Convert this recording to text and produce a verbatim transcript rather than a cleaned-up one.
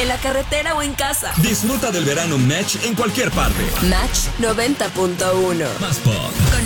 en la carretera o en casa. Disfruta del verano Match en cualquier parte. Match noventa punto uno. Más pop.